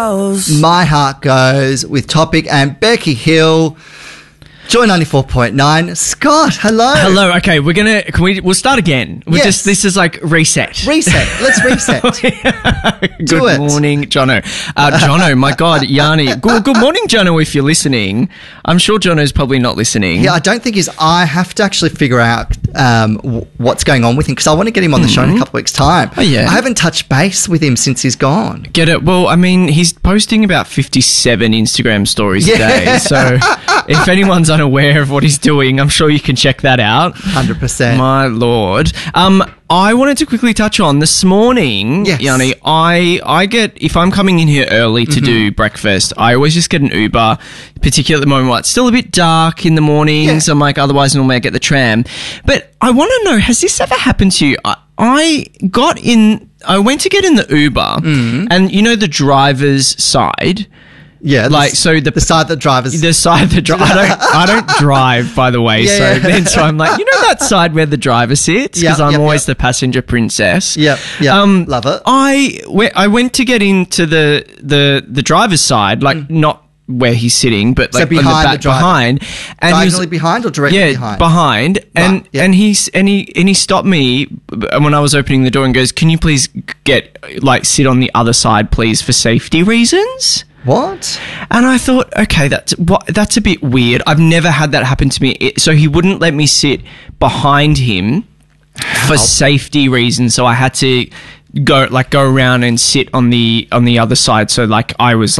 My Heart Goes with Topic and Becky Hill. Joy 94.9. Scott, hello. Hello. Okay, we'll start again. Yes. This is like reset. Let's reset. Good morning, Jono. Jono, my God, Yanni. Good morning, Jono, if you're listening. I'm sure Jono's probably not listening. Yeah, I don't think I have to actually figure out what's going on with him because I want to get him on the show in a couple of weeks' time. Oh, yeah. I haven't touched base with him since he's gone. Get it? Well, I mean, he's posting about 57 Instagram stories a day. So if anyone's unaware of what he's doing, I'm sure you can check that out. 100%. My Lord. I wanted to quickly touch on this morning, Yanni, I get, if I'm coming in here early to do breakfast, I always just get an Uber, particularly at the moment, it's still a bit dark in the mornings. I'm like, otherwise normally I get the tram. But I want to know, has this ever happened to you? I went to get in the Uber and you know the driver's side? Yeah, the side that drives. The side that drives. I don't drive, by the way. So I'm like, you know that side where the driver sits? Because I'm always the passenger princess. Yep. Love it. I went to get into the driver's side, like not where he's sitting, but like behind on the back, the driver. behind. And diagonally behind or directly behind? Behind. And he stopped me when I was opening the door and goes, "Can you please sit on the other side, please, for safety reasons?" What? And I thought, okay, that's a bit weird. I've never had that happen to me. So he wouldn't let me sit behind him for safety reasons. So I had to go around and sit on the other side. So I was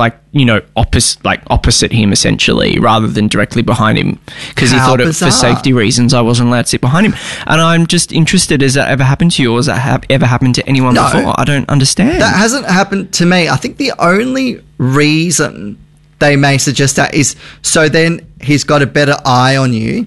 opposite him essentially, rather than directly behind him, because he thought for safety reasons I wasn't allowed to sit behind him. And I'm just interested, has that ever happened to you, or has that ever happened to anyone before? I don't understand. That hasn't happened to me. I think the only reason they may suggest that is so then he's got a better eye on you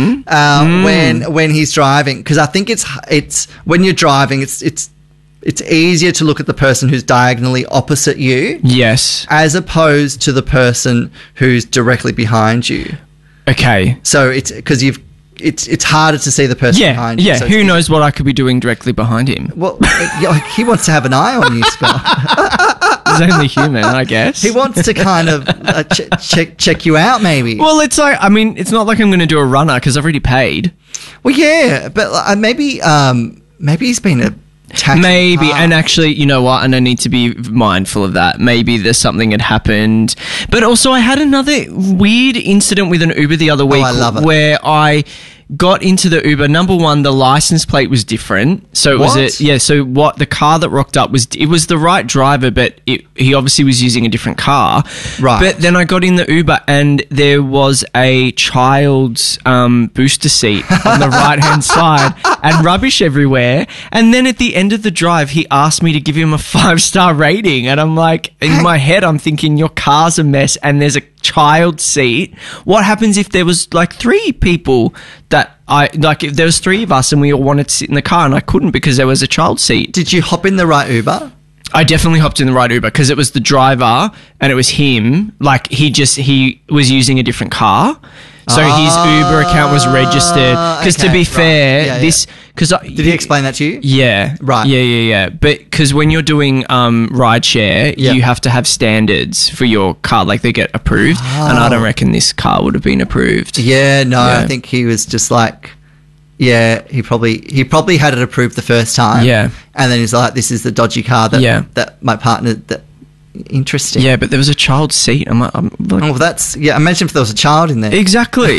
when he's driving, because I think it's when you're driving it's easier to look at the person who's diagonally opposite you. Yes. As opposed to the person who's directly behind you. Okay. So it's because it's harder to see the person behind you. Yeah, so who knows what I could be doing directly behind him? Well, he wants to have an eye on you, Scott. He's only human, I guess. He wants to kind of check you out, maybe. Well, it's like, I mean, it's not like I'm going to do a runner because I've already paid. Well, yeah, but maybe he's been a maybe, and actually, you know what? And I need to be mindful of that. Maybe there's something had happened. But also, I had another weird incident with an Uber the other week. I love it. Where I got into the Uber. Number one, the license plate was different. So so what the car that rocked up was the right driver, but he obviously was using a different car. Right. But then I got in the Uber and there was a child's booster seat on the right-hand side and rubbish everywhere. And then at the end of the drive, he asked me to give him a 5-star rating. And I'm like, in my head, I'm thinking, your car's a mess and there's a child seat. What happens if there was like 3 people that if there was 3 of us and we all wanted to sit in the car and I couldn't because there was a child seat? Did you hop in the right Uber? I definitely hopped in the right Uber because it was the driver and it was him. Like he was using a different car. So his Uber account was registered. Because to be fair, did he explain that to you? Yeah. Right. Yeah. But because when you're doing rideshare, you have to have standards for your car. Like they get approved. And I don't reckon this car would have been approved. Yeah, no, I think he was just like, he probably had it approved the first time. Yeah. And then he's like, this is the dodgy car that my partner... Interesting. Yeah, but there was a child seat. I'm like, imagine if there was a child in there. Exactly.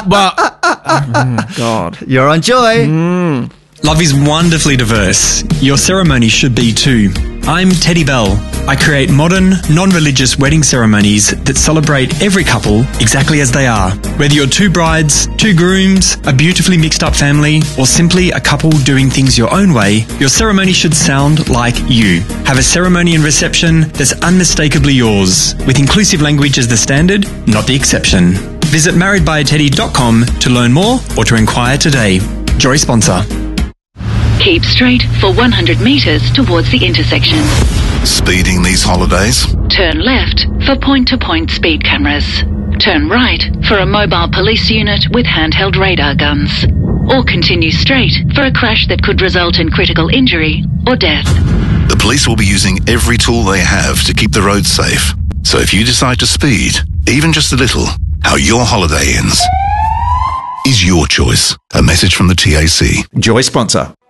God. You're on Joy. Love is wonderfully diverse. Your ceremony should be too. I'm Teddy Bell. I create modern, non-religious wedding ceremonies that celebrate every couple exactly as they are. Whether you're 2 brides, 2 grooms, a beautifully mixed up family, or simply a couple doing things your own way, your ceremony should sound like you. Have a ceremony and reception that's unmistakably yours, with inclusive language as the standard, not the exception. Visit marriedbyateddy.com to learn more or to inquire today. Joy sponsor. Keep straight for 100 metres towards the intersection. Speeding these holidays? Turn left for point-to-point speed cameras. Turn right for a mobile police unit with handheld radar guns. Or continue straight for a crash that could result in critical injury or death. The police will be using every tool they have to keep the roads safe. So if you decide to speed, even just a little, how your holiday ends is your choice. A message from the TAC. Joy sponsor.